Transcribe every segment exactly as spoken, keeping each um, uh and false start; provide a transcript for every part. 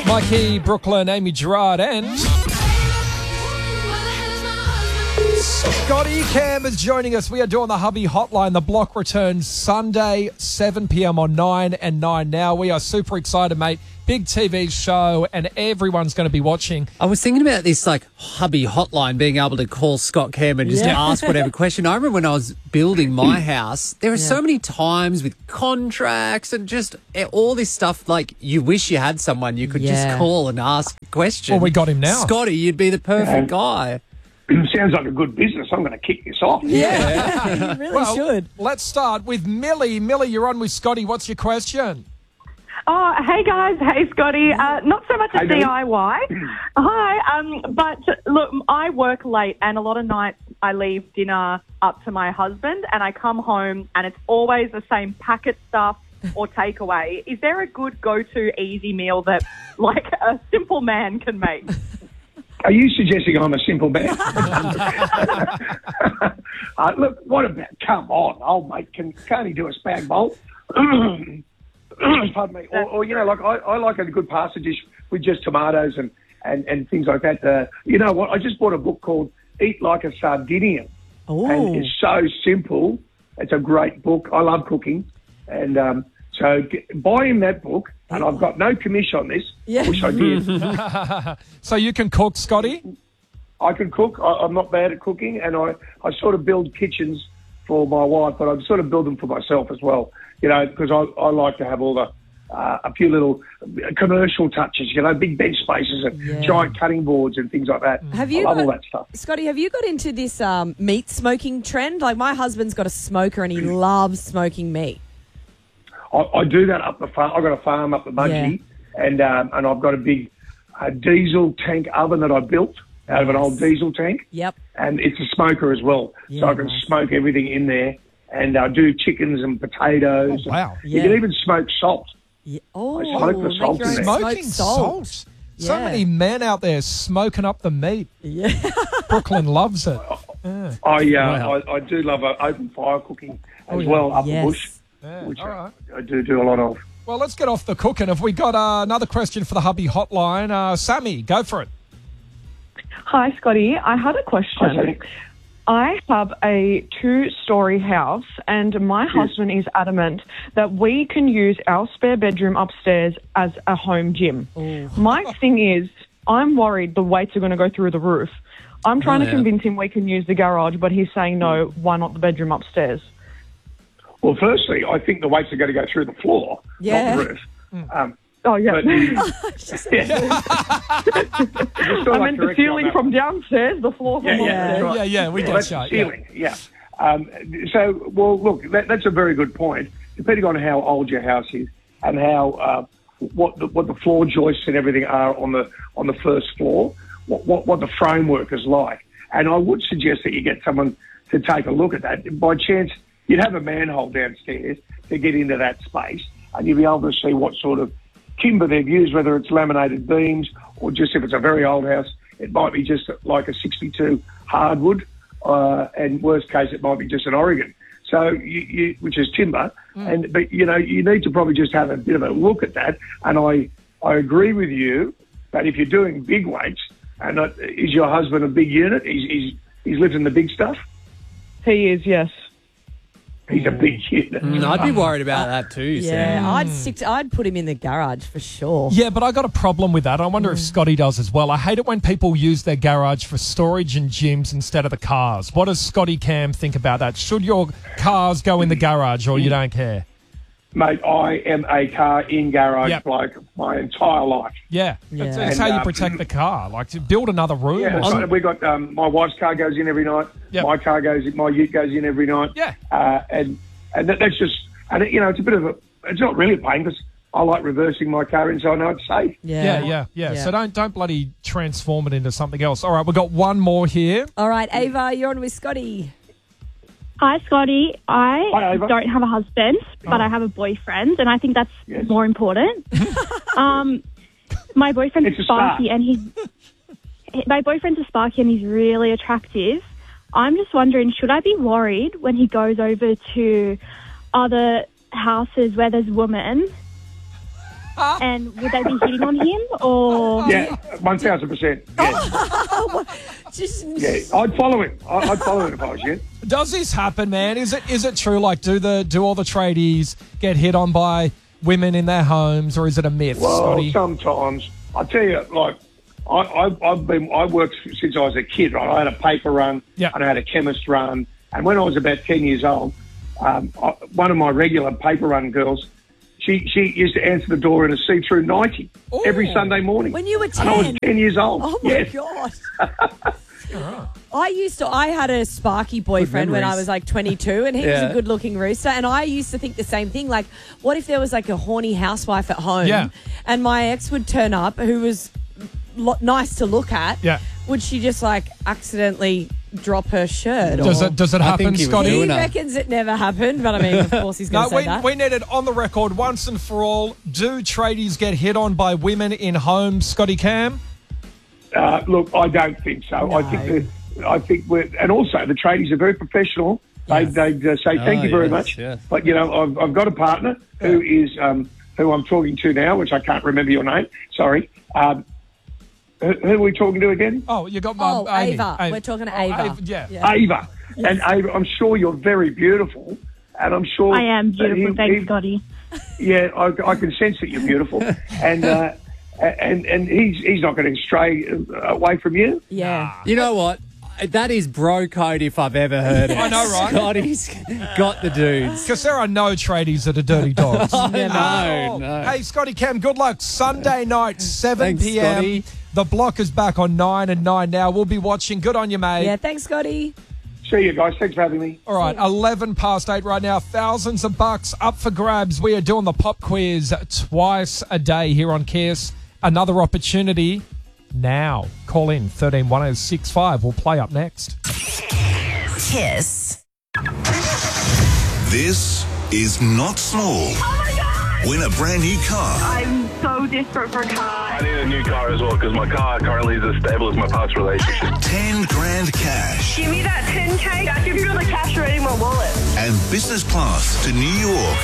Mikey, Brooklyn, Amy Gerard and... Scotty Cam is joining us. We are doing the Hubby Hotline. The block returns Sunday, seven p.m. on nine and nine now. We are super excited, mate. Big T V show and everyone's going to be watching. I was thinking about this, like, Hubby Hotline, being able to call Scott Cam and just Yeah. ask whatever question. I remember when I was building my house, there were Yeah. so many times with contracts and just eh, all this stuff, like, you wish you had someone you could Yeah. just call and ask a question. Well, we got him now. Scotty, you'd be the perfect guy. Sounds like a good business. I'm going to kick this off. Yeah, you really Well, should. let's start with Millie. Millie, you're on with Scotty. What's your question? Oh, hey guys. Hey, Scotty. Uh, not so much a Hey, Billy. D I Y. Hi. Um, but look, I work late and a lot of nights I leave dinner up to my husband and I come home and it's always the same packet stuff or takeaway. Is there a good go-to easy meal that like a simple man can make? Are you suggesting I'm a simple man? uh, look, what about, come on, old mate, can, can't he do a spag bowl? Pardon me. Or, or, you know, like I, I like a good pasta dish with just tomatoes and, and, and things like that. Uh, you know what? I just bought a book called Eat Like a Sardinian. Oh, And it's so simple. It's a great book. I love cooking. And um, so get, buy him that book. And I've got no commission on this. Yeah. Wish I did. So you can cook, Scotty? I can cook. I, I'm not bad at cooking. And I, I sort of build kitchens for my wife, but I sort of build them for myself as well. You know, because I, I like to have all the, uh, a few little commercial touches, you know, big bench spaces and Yeah. giant cutting boards and things like that. Have you I love got- all that stuff. Scotty, have you got into this um, meat smoking trend? Like my husband's got a smoker and he loves smoking meat. I, I do that up the farm. I've got a farm up the Mudgee, and um, and I've got a big uh, diesel tank oven that I built out of an old diesel tank. Yep. And it's a smoker as well, Yeah, so I can nice. smoke everything in there. And I do chickens and potatoes. Oh, wow. You Yeah. can even smoke salt. Yeah. Oh, I smoke the make salt your in own there. Smoking smoked salt. So Yeah. many men out there smoking up the meat. Yeah. Brooklyn loves it. I uh, Wow. I, I do love uh, open fire cooking as Oh, yeah. well up Yes. the bush, Yeah, which all I, right. I do do a lot of. Well, let's get off the cooking. Have we got uh, another question for the Hubby Hotline? Uh, Sammy, go for it. Hi, Scotty. I had a question. Hi, Sammy. I have a two-story house, and my husband is adamant that we can use our spare bedroom upstairs as a home gym. My thing is, I'm worried the weights are going to go through the roof. I'm trying Oh, to yeah. convince him we can use the garage, but he's saying no. Why not the bedroom upstairs? Well, firstly, I think the weights are going to go through the floor, Yeah. not the roof. Um, Oh yeah, but yeah. Just I meant the ceiling from downstairs, the floor from Yeah, yeah, upstairs. that's right. Yeah, yeah, we Well, get that's you. the Yeah. ceiling, yeah. Um, so, well, look, that, that's a very good point. Depending on how old your house is and how uh, what the, what the floor joists and everything are on the on the first floor, what, what what the framework is like, and I would suggest that you get someone to take a look at that. By chance, you'd have a manhole downstairs to get into that space, and you'd be able to see what sort of timber they've used, whether it's laminated beams or just if it's a very old house, it might be just like a sixty-two hardwood, uh, and worst case, it might be just an Oregon. So, you, you, which is timber, and but you know you need to probably just have a bit of a look at that. And I I agree with you that if you're doing big weights, and uh, is your husband a big unit? He's he's he's lifting the big stuff. He is, yes. He's a big unit. Mm, I'd be worried about that too, Yeah, Sam. I'd stick. To, I'd put him in the garage for sure. Yeah, but I got a problem with that. I wonder if Scotty does as well. I hate it when people use their garage for storage and gyms instead of the cars. What does Scotty Cam think about that? Should your cars go in the garage or you don't care? Mate, I am a car in garage Yep. bloke my entire life. Yeah, that's, Yeah. that's And, how you um, protect the car. Like, to build another room Yeah, or so something. we got um, my wife's car goes in every night. Yep. My car goes in. My ute goes in every night. Yeah. uh, and and that, that's just and it, you know it's a bit of a it's not really a pain because I like reversing my car in so I know it's safe. Yeah, yeah, yeah, So don't don't bloody transform it into something else. All right, we've got one more here. All right, Ava, you're on with Scotty. Hi, Scotty. I Hi, Ava. don't have a husband, but I have a boyfriend, and I think that's Yes. more important. um, my boyfriend's It's a start. Sparky, and he's my boyfriend's a Sparky, and he's really attractive. I'm just wondering, should I be worried when he goes over to other houses where there's women And would they be hitting on him or? Yeah, one thousand percent. Yeah, Just, yeah. I'd follow him. I- I'd follow him if I was you. Does this happen, man? Is it is it true? Like, do the do all the tradies get hit on by women in their homes, or is it a myth, Well, Scotty? sometimes I tell you, like I, I, I've been I worked since I was a kid. Right, I had a paper run, Yeah. and I had a chemist run, and when I was about ten years old, um, I, one of my regular paper run girls, she she used to answer the door in a see-through nightie Ooh. every Sunday morning. when you were and I was ten. ten years old. Oh my yes. god! I used to. I had a Sparky boyfriend when I memories. was like twenty-two, and he was Yeah. a good-looking rooster. And I used to think the same thing. Like, what if there was like a horny housewife at home, Yeah. and my ex would turn up, who was lo- nice to look at? Yeah. Would she just like accidentally drop her shirt? Does or? it does it I happen, think he was Scotty? He doing it. reckons it never happened, but I mean, of course, he's going No, to say we, that. we need it on the record once and for all. Do tradies get hit on by women in homes, Scotty Cam? Uh, look, I don't think so. I think that, I think we're, and also the tradies are very professional. They they uh, say thank Oh, you very yes, much. yes. But you know, I've, I've got a partner who is um, who I'm talking to now, which I can't remember your name. Sorry. Um, who, who are we talking to again? Oh, you got my Oh, Amy. Ava. We're talking to Oh, Ava. yeah. Yeah. Ava. And Ava, I'm sure you're very beautiful, and I'm sure I am that beautiful, he- thanks, he- Scotty. Yeah, I, I can sense that you're beautiful, and uh, and and he's he's not going to stray away from you. Yeah. You know what? That is bro code if I've ever heard it. I know, right? Scotty's got the dudes. Because there are no tradies that are dirty dogs. No, Oh, no. Hey, Scotty Cam, good luck. Sunday night, seven Thanks, p.m. Scotty. The block is back on nine and nine now. We'll be watching. Good on you, mate. Yeah, thanks, Scotty. See you guys. Thanks for having me. All right, eleven past eight right now. Thousands of bucks up for grabs. We are doing the pop quiz twice a day here on Kiss. Another opportunity now. Call in thirteen one oh six five. We'll play up next. Kiss. This is not small. Win a brand new car. I'm so desperate for a car. I need a new car as well because my car currently is as stable as my past relationship. ten grand cash. Give me that ten K. I can feel the cash already in my wallet. And business class to New York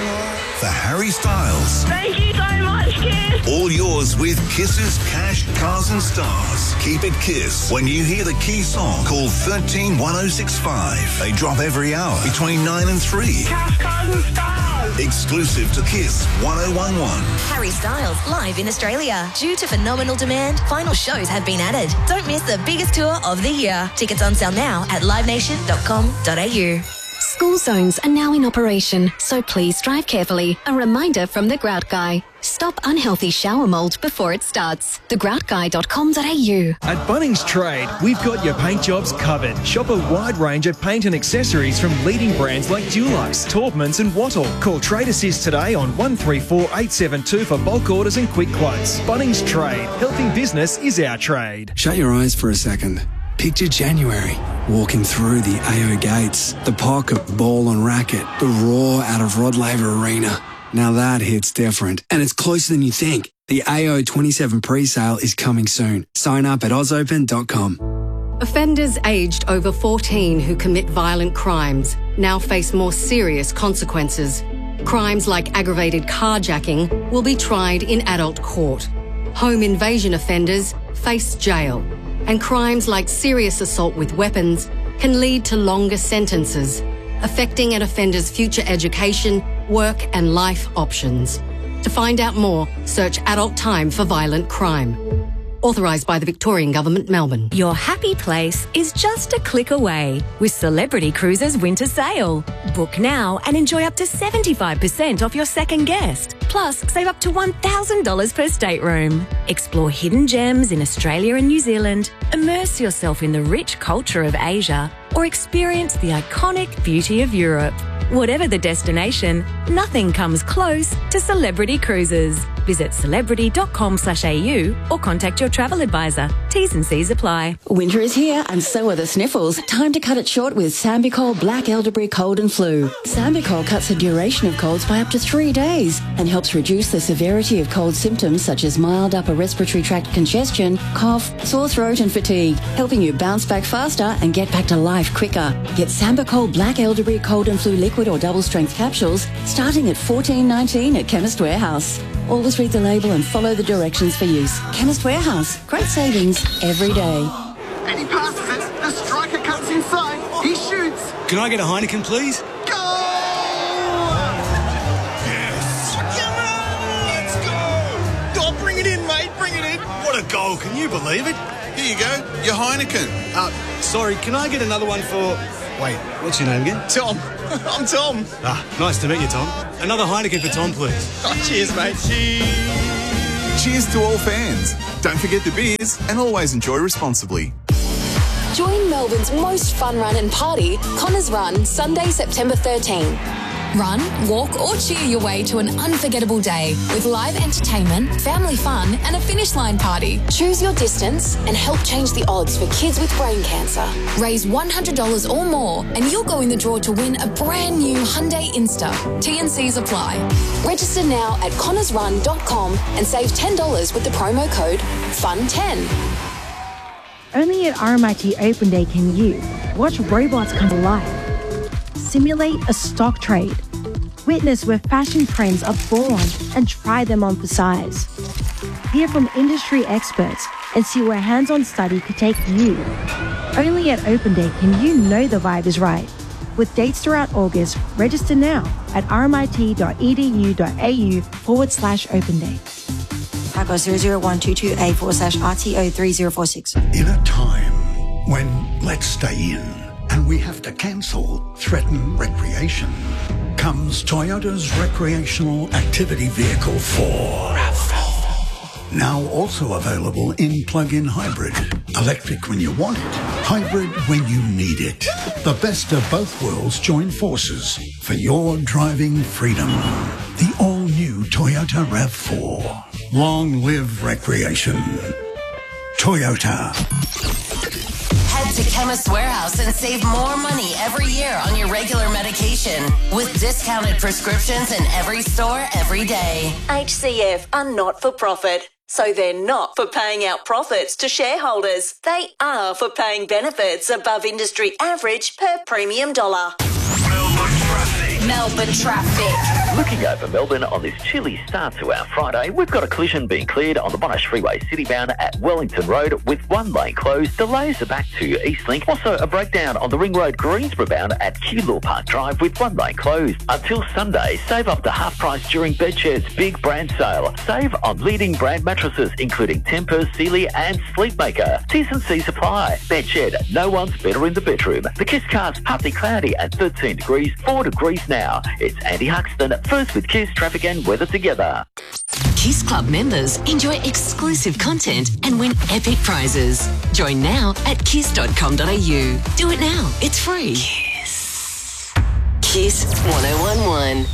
for Harry Styles. Thank you so much, Kiss. All yours with Kiss's Cash, Cars and Stars. Keep it Kiss. When you hear the key song, call one three one oh six five. They drop every hour between nine and three. Cash, cars and stars. Exclusive to Kiss one oh one one. Harry Styles live in Australia. Due to phenomenal demand, final shows have been added. Don't miss the biggest tour of the year. Tickets on sale now at live nation dot com dot a u. School zones are now in operation, so please drive carefully. A reminder from The Grout Guy. Stop unhealthy shower mold before it starts. the grout guy dot com dot a u. At Bunnings Trade, we've got your paint jobs covered. Shop a wide range of paint and accessories from leading brands like Dulux, Taubmans and Wattle. Call Trade Assist today on one three four eight seven two for bulk orders and quick quotes. Bunnings Trade. Helping business is our trade. Shut your eyes for a second. Picture January, walking through the A O gates, the pocket ball and racket, the roar out of Rod Laver Arena. Now that hits different, and it's closer than you think. The A O twenty-seven pre-sale is coming soon. Sign up at oz open dot com. Offenders aged over fourteen who commit violent crimes now face more serious consequences. Crimes like aggravated carjacking will be tried in adult court. Home invasion offenders face jail. And crimes like serious assault with weapons can lead to longer sentences, affecting an offender's future education, work and life options. To find out more, search Adult Time for Violent Crime. Authorised by the Victorian Government, Melbourne. Your happy place is just a click away with Celebrity Cruises Winter Sale. Book now and enjoy up to seventy-five percent off your second guest. Plus, save up to one thousand dollars per stateroom. Explore hidden gems in Australia and New Zealand, immerse yourself in the rich culture of Asia, or experience the iconic beauty of Europe. Whatever the destination, nothing comes close to Celebrity Cruises. Visit celebrity dot com slash a u or contact your travel advisor. T's and C's apply. Winter is here and so are the sniffles. Time to cut it short with Sambicol Black Elderberry Cold and Flu. Sambicol cuts the duration of colds by up to three days and helps reduce the severity of cold symptoms such as mild upper respiratory tract congestion, cough, sore throat and fatigue, helping you bounce back faster and get back to life quicker. Get Sambicol Black Elderberry Cold and Flu liquid or double strength capsules starting at fourteen nineteen at Chemist Warehouse. Always read the label and follow the directions for use. Chemist Warehouse. Great savings every day. And he passes it. The striker cuts inside. He shoots. Can I get a Heineken, please? What a goal, can you believe it? Here you go, your Heineken. Uh, sorry, can I get another one for... Wait, what's your name again? Tom. I'm Tom. Ah, nice to meet you, Tom. Another Heineken for Tom, please. Oh, cheers, mate. Cheers. Cheers to all fans. Don't forget the beers and always enjoy responsibly. Join Melbourne's most fun run and party, Connors Run, Sunday, September thirteenth. Run, walk or cheer your way to an unforgettable day with live entertainment, family fun and a finish line party. Choose your distance and help change the odds for kids with brain cancer. Raise one hundred dollars or more and you'll go in the draw to win a brand new Hyundai Insta. T and Cs apply. Register now at connors run dot com and save ten dollars with the promo code F U N ten. Only at R M I T Open Day can you watch robots come to life. Simulate a stock trade. Witness where fashion trends are born and try them on for size. Hear from industry experts and see where hands-on study could take you. Only at Open Day can you know the vibe is right. With dates throughout August, register now at rmit.edu.au forward slash Open Day. Paco zero zero one two two A forward slash R T O three zero four six. In a time when let's stay in and we have to cancel threaten recreation, comes Toyota's recreational activity vehicle four. RAV four. Now also available in plug-in hybrid. Electric when you want it, hybrid when you need it. The best of both worlds join forces for your driving freedom. The all-new Toyota RAV four. Long live recreation. Toyota. Head to Chemist Warehouse and save more money every year on your regular medication with discounted prescriptions in every store every day. H C F are not for profit, so they're not for paying out profits to shareholders. They are for paying benefits above industry average per premium dollar. Melbourne traffic. Looking over Melbourne on this chilly start to our Friday, we've got a collision being cleared on the Monash Freeway citybound at Wellington Road with one lane closed. Delays are back to Eastlink. Also a breakdown on the Ring Road Greensboro bound at Keilor Park Drive with one lane closed. Until Sunday, save up to half price during Bedshed's big brand sale. Save on leading brand mattresses including Tempur, Sealy and Sleepmaker. T's and C's apply. Bedshed, no one's better in the bedroom. The Kiss car's partly cloudy at thirteen degrees, four degrees now. It's Andy Huxton, first with Kiss traffic and weather together. Kiss Club members enjoy exclusive content and win epic prizes. Join now at kiss dot com dot a u. Do it now. It's free. Kiss. Kiss one oh one one.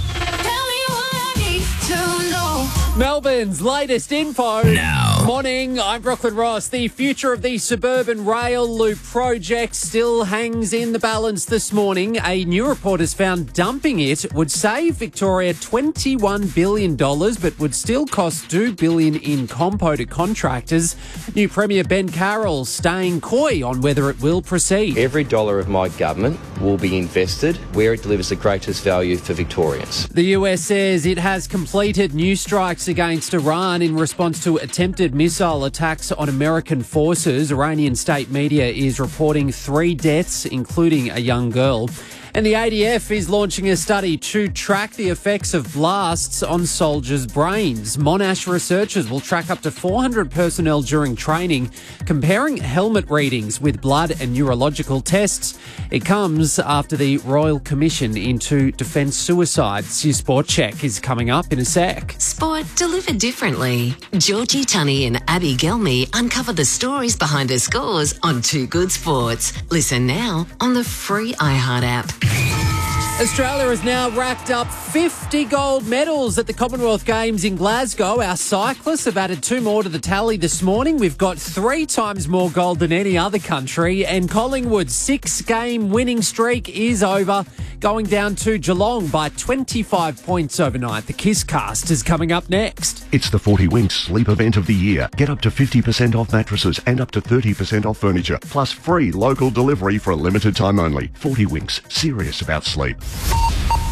Melbourne's latest info. Now. Morning, I'm Brooklyn Ross. The future of the suburban rail loop project still hangs in the balance this morning. A new report has found dumping it would save Victoria twenty-one billion dollars, but would still cost two billion dollars in compo to contractors. New Premier Ben Carroll staying coy on whether it will proceed. Every dollar of my government will be invested where it delivers the greatest value for Victorians. The U S says it has completed new strikes against Iran in response to attempted missile attacks on American forces. Iranian state media is reporting three deaths, including a young girl. And the A D F is launching a study to track the effects of blasts on soldiers' brains. Monash researchers will track up to four hundred personnel during training, comparing helmet readings with blood and neurological tests. It comes after the Royal Commission into Defence Suicides. Your sport check is coming up in a sec. Sport delivered differently. Georgie Tunney and Abby Gelmy uncover the stories behind her scores on Too Good Sports. Listen now on the free iHeart app. Australia has now racked up fifty gold medals at the Commonwealth Games in Glasgow. Our cyclists have added two more to the tally this morning. We've got three times more gold than any other country. And Collingwood's six-game winning streak is over, going down to Geelong by twenty-five points overnight. The Kiss Cast is coming up next. It's the forty Winks sleep event of the year. Get up to fifty percent off mattresses and up to thirty percent off furniture, plus free local delivery for a limited time only. forty Winks, serious about sleep.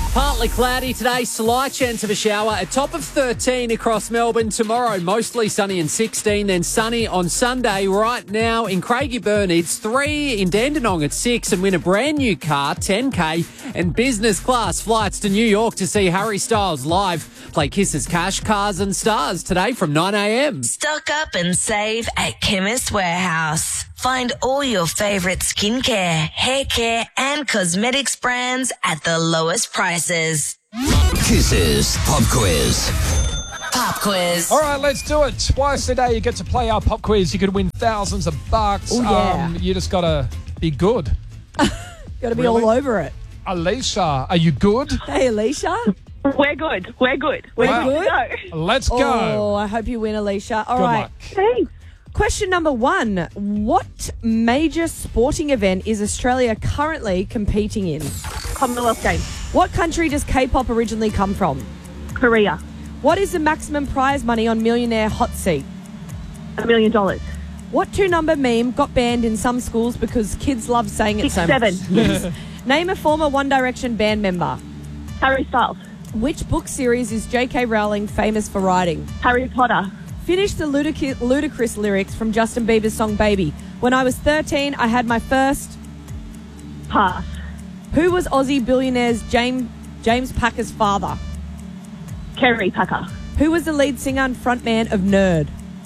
Partly cloudy today, slight chance of a shower. A top of thirteen across Melbourne tomorrow. Mostly sunny and sixteen, then sunny on Sunday. Right now in Craigieburn, it's three. In Dandenong, it's six. And win a brand new car, ten K, and business class flights to New York to see Harry Styles live. Play Kisses Cash, Cars and Stars today from nine a.m. Stock up and save at Chemist Warehouse. Find all your favourite skincare, hair care and cosmetics brands at the lowest prices. Kisses Pop Quiz. Pop quiz. All right, let's do it. Twice a day you get to play our pop quiz. You could win thousands of bucks. Oh, yeah. Um, you just got to be good. Got to be Really? all over it. Alicia, are you good? Hey, Alicia. We're good. We're good. We're Wow. good to go. Let's go. Oh, I hope you win, Alicia. All Good right. luck. Thanks. Question number one. What major sporting event is Australia currently competing in? Commonwealth Games. What country does K-pop originally come from? Korea. What is the maximum prize money on Millionaire Hot Seat? A million dollars. What two-number meme got banned in some schools because kids love saying it Six, so seven. much? Yes. Name a former One Direction band member. Harry Styles. Which book series is J K Rowling famous for writing? Harry Potter. Finish the ludic- ludicrous lyrics from Justin Bieber's song Baby. When I was thirteen, I had my first... Pass. Who was Aussie billionaire's James, James Packer's father? Kerry Packer. Who was the lead singer and frontman of Nerd?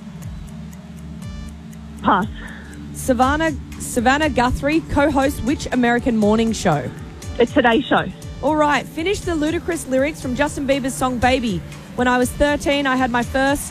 Pass. Savannah, Savannah Guthrie co-hosts which American morning show? The Today Show. All right, finish the ludicrous lyrics from Justin Bieber's song Baby. When I was thirteen, I had my first...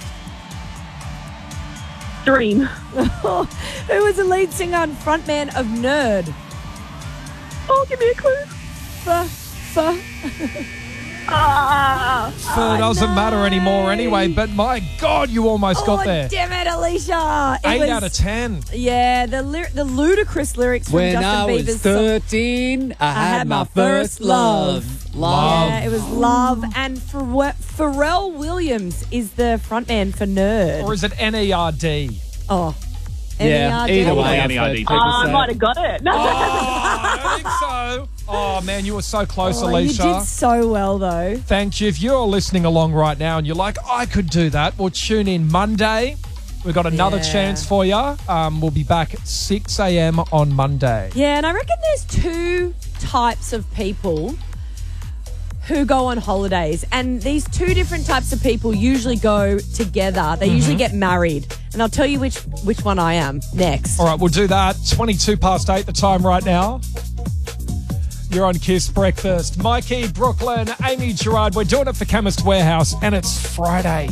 Dream. Who was the lead singer and frontman of Nerd? Oh, give me a clue. F, f. Ah. So it doesn't matter anymore anyway, but my God, you almost got Oh, there. damn it, Alicia. It Eight was- out of ten. Yeah, the ly- the ludicrous lyrics from When Justin I Bieber's was song. thirteen, I, had my first love. Love. Yeah, it was Love. And Pharrell, Pharrell Williams is the frontman for Nerd. Or is it N E R D? Oh. Yeah, N E R D. either way. N E R D. Oh, I might have got it. Oh, I don't think so. Oh, man, you were so close, Oh, Alicia. you did so well, though. Thank you. If you're listening along right now and you're like, I could do that, well, tune in Monday. We've got another Yeah. chance for you. Um, we'll be back at six a.m. on Monday. Yeah, and I reckon there's two types of people who go on holidays. And these two different types of people usually go together. They usually get married. And I'll tell you which, which one I am next. All right, we'll do that. twenty-two past eight the time right now. You're on Kiss Breakfast. Mikey, Brooklyn, Amy Gerard. We're doing it for Chemist Warehouse, and it's Friday.